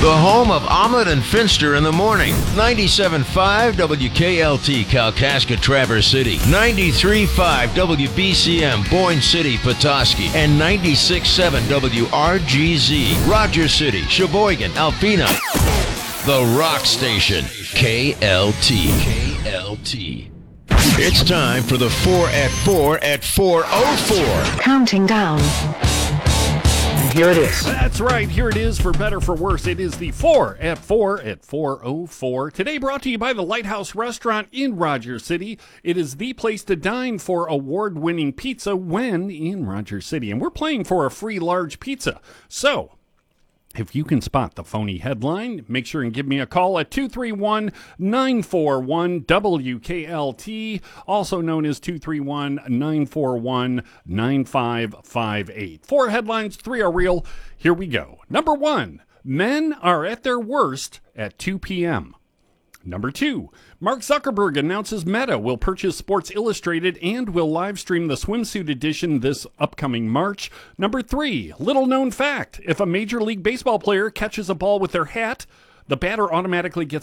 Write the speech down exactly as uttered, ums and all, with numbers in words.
The home of Omelet and Finster in the morning. ninety-seven point five W K L T Kalkaska Traverse City. ninety-three point five W B C M Boyne City Petoskey. And ninety-six point seven W R G Z Rogers City, Sheboygan, Alpena. The Rock Station. K L T. K L T. It's time for the four at four at four oh four. Counting down. Here it is. That's right. Here it is, for better, for worse. It is the four at four at four oh four. Today brought to you by the Lighthouse Restaurant in Rogers City. It is the place to dine for award-winning pizza when in Rogers City. And we're playing for a free large pizza. So, if you can spot the phony headline, make sure and give me a call at two three one, nine four one, W K L T, also known as two three one, nine four one, nine five five eight. Four headlines, three are real. Here we go. Number one, men are at their worst at two p.m. Number two, Mark Zuckerberg announces Meta will purchase Sports Illustrated and will live stream the swimsuit edition this upcoming March. Number three, little known fact, if a Major League Baseball player catches a ball with their hat, the batter automatically gets